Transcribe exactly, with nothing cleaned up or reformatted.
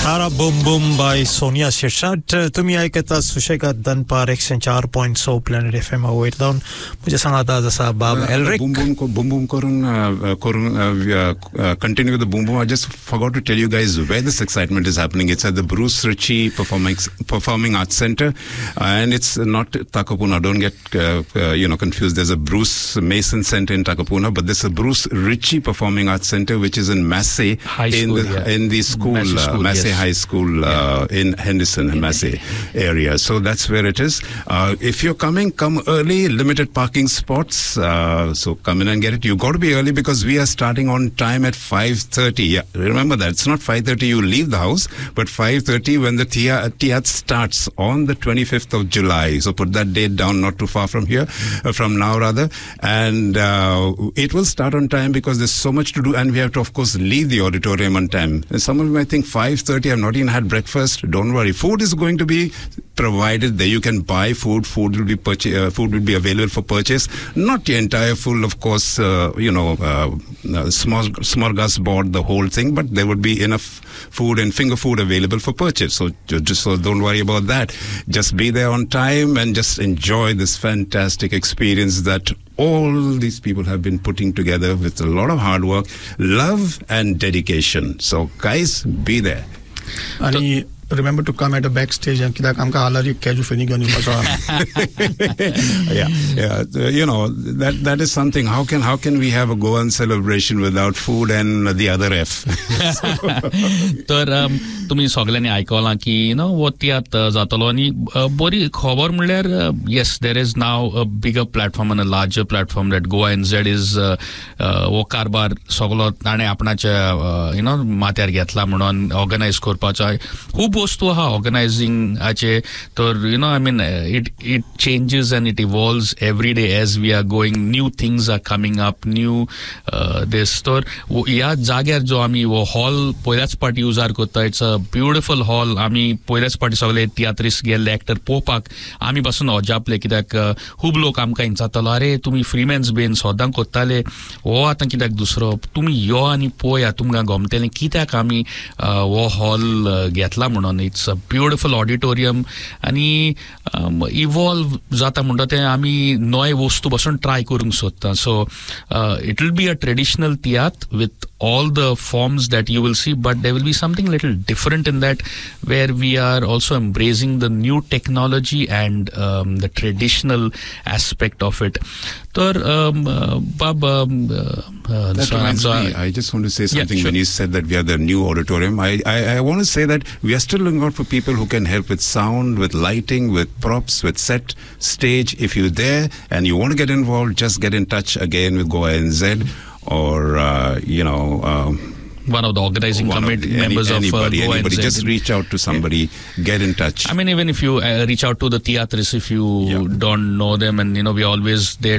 Thara Boom Boom by Sonia Shirshat. तुम्ही ऐकत आहात सुशेगात दनपार एकशे चार पॉइंट सहा प्लॅनेट एफ एम वर जाऊन मुझे सांगा जसा बाब Alaric boom boom ko boom boom करून करून continue with the boom boom. I just forgot to tell you guys where this excitement is happening. It's at the Bruce Ritchie Performing Performing Arts Center, and it's not Takapuna. Don't get uh, uh, you know confused. There's a Bruce Mason Center in Takapuna, but there's a Bruce Ritchie Performing Arts Center which is in Massey High in School, the yeah. in the school, Massey, school, uh, Massey yes. High School uh, yeah. in Henderson, Massey area. So that's where it is. Uh, if you're coming, come early. Limited parking spots. Uh, so come in and get it. You got to be early because we are starting on time at five thirty. Yeah, remember that. It's not five thirty you leave the house, but five thirty when the Tiyat starts on the twenty-fifth of July. So put that date down, not too far from here, uh, from now rather. And uh, it will start on time because there's so much to do, and we have to, of course, leave the auditorium on time. And some of you might think five thirty, I've not even had breakfast. Don't worry. Food is going to be provided there. You can buy food. Food will be purchase, uh, food will be available for purchase. Not the entire full, of course, uh, you know, uh, uh, small smorgasbord, the whole thing, but there would be enough food and finger food available for purchase. So just so don't worry about that. Just be there on time and just enjoy this fantastic experience that all these people have been putting together with a lot of hard work, love and dedication. So guys, be there. And remember to come at the backstage and kida kam ka alari keju fini gani yeah yeah uh, you know that that is something. How can how can we have a Goan celebration without food and the other F? तर तुम्ही सगळ्यांनी आयकला की you know वोत्यात जातलो आणि बरी खबर म्हणल्यार yes there is now a bigger platform and a larger platform that Goa N Z is वो कारभार सगळो ताणे आपणाच्या यू नो माथ्यार घेतला म्हणून ऑर्गनायज करपाचा खूप वस्तू हा ऑर्गनायझिंग आचे तर you know I mean it it changes and it evolves every day as we are going new things are coming up new this तर ह्या जाग्यार जो आमी वो हॉल पयल्याच पाटी युजार करता इट्स अ ब्युटिफुल हॉल आमी पयल्याच पाटी सगळे तियात्रिस्ट गेल्ले एक्टर पळोवपाक आमी पासून अजापले कित्याक खूब लोक आमकां हिंचातलो अरे तुमी फ्रीमॅन्स बीन सदां कोत्ताले हो आतां कित्याक दुसरो तुमी यो आनी पळया तुमकां गमतलें कित्याक आमी हो हॉल घेतला म्हणून इट्स अ ब्युटिफुल ऑडिटोरियम आनी इवॉल्व जाता म्हणटा तें आमी नवे वस्तू पासून ट्राय करूंक सोदता so it will be a traditional tiatr with all the forms that you will see, but there will be something little different in that where we are also embracing the new technology and um, the traditional aspect of it. So, um, uh, Bob, um, uh, that so, reminds so, me, I just want to say something. Yeah, sure. When you said that we are the new auditorium, I, I, I want to say that we are still looking out for people who can help with sound, with lighting, with props, with set, stage. If you're there and you want to get involved, just get in touch again with Goa N Z. Or uh, you know, um, one of the organizing committee any, members anybody, of uh, anybody. Just reach out to somebody, yeah. Get in touch. I mean, even if you uh, reach out to the theatrists, if you yeah. don't know them, and you know, we always there